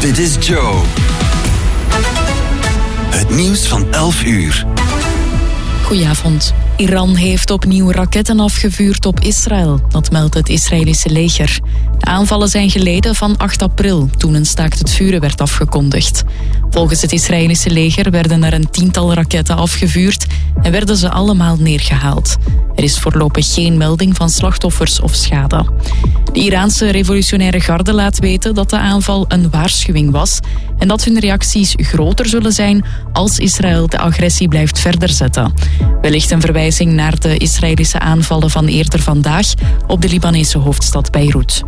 Dit is Joe. Het nieuws van 11 uur. Goedenavond. Iran heeft opnieuw raketten afgevuurd op Israël. Dat meldt het Israëlische leger. De aanvallen zijn geleden van 8 april, toen een staakt het vuren werd afgekondigd. Volgens het Israëlische leger werden er een 10-tal raketten afgevuurd en werden ze allemaal neergehaald. Er is voorlopig geen melding van slachtoffers of schade. De Iraanse revolutionaire garde laat weten dat de aanval een waarschuwing was en dat hun reacties groter zullen zijn als Israël de agressie blijft verder zetten. Wellicht een verwijzing naar de Israëlische aanvallen van eerder vandaag op de Libanese hoofdstad Beirut.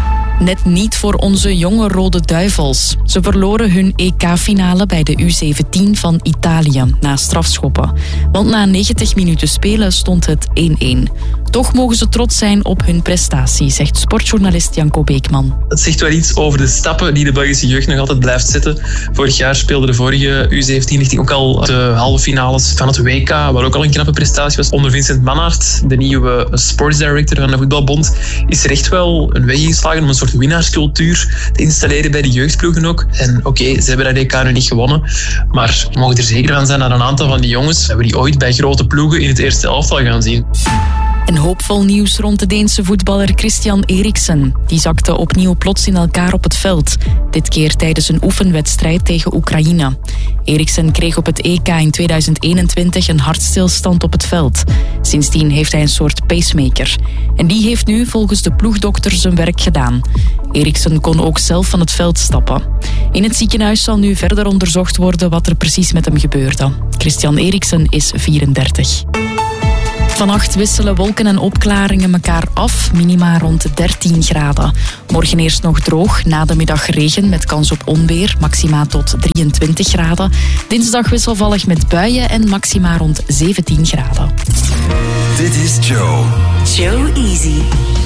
Net niet voor onze jonge Rode Duivels. Ze verloren hun EK-finale bij de U17 van Italië na strafschoppen. Want na 90 minuten spelen stond het 1-1. Toch mogen ze trots zijn op hun prestatie, zegt sportjournalist Janko Beekman. Het zegt wel iets over de stappen die de Belgische jeugd nog altijd blijft zetten. Vorig jaar speelde de vorige U17 richting ook al de halve finales van het WK, waar ook al een knappe prestatie was. Onder Vincent Mannaert, de nieuwe sports director van de voetbalbond, is er echt wel een weg ingeslagen om een soort winnaarscultuur te installeren bij de jeugdploegen ook. En oké, ze hebben dat EK nu niet gewonnen, maar we mogen er zeker van zijn dat een aantal van die jongens hebben die ooit bij grote ploegen in het eerste elftal gaan zien. En hoopvol nieuws rond de Deense voetballer Christian Eriksen. Die zakte opnieuw plots in elkaar op het veld. Dit keer tijdens een oefenwedstrijd tegen Oekraïne. Eriksen kreeg op het EK in 2021 een hartstilstand op het veld. Sindsdien heeft hij een soort pacemaker. En die heeft nu volgens de ploegdokter zijn werk gedaan. Eriksen kon ook zelf van het veld stappen. In het ziekenhuis zal nu verder onderzocht worden wat er precies met hem gebeurde. Christian Eriksen is 34. Vannacht wisselen wolken en opklaringen elkaar af, minima rond de 13 graden. Morgen eerst nog droog, na de middag regen met kans op onweer, maxima tot 23 graden. Dinsdag wisselvallig met buien en maxima rond 17 graden. Dit is Joe. Joe Easy.